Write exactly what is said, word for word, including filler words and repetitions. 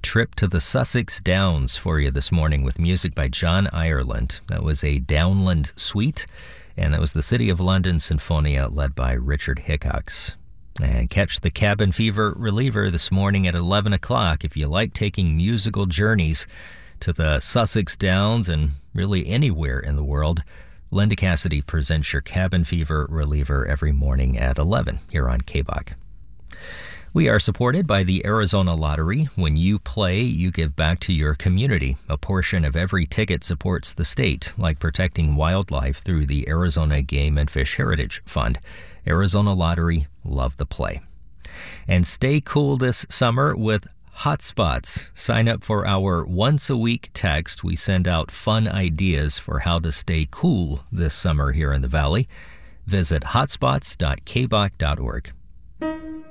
trip to the Sussex Downs for you this morning with music by John Ireland. That was a Downland suite, and that was the City of London Sinfonia led by Richard Hickox. And catch the Cabin Fever Reliever this morning at eleven o'clock if you like taking musical journeys to the Sussex Downs and really anywhere in the world. Linda Cassidy presents your Cabin Fever Reliever every morning at eleven here on K B O C. We are supported by the Arizona Lottery. When you play, you give back to your community. A portion of every ticket supports the state, like protecting wildlife through the Arizona Game and Fish Heritage Fund. Arizona Lottery, love the play. And stay cool this summer with Hotspots. Sign up for our once-a-week text. We send out fun ideas for how to stay cool this summer here in the Valley. Visit hotspots dot k b o c dot org.